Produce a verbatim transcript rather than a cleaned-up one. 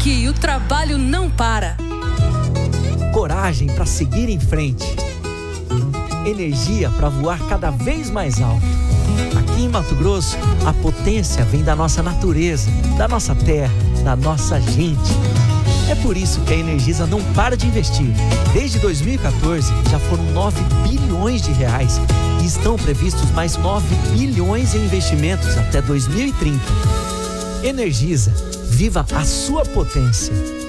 aqui o trabalho não para. Coragem para seguir em frente. Energia para voar cada vez mais alto. Aqui em Mato Grosso, a potência vem da nossa natureza, da nossa terra, da nossa gente. É por isso que a Energisa não para de investir. Desde dois mil e quatorze, já foram nove bilhões de reais e estão previstos mais nove bilhões em investimentos até dois mil e trinta. Energisa, viva a sua potência.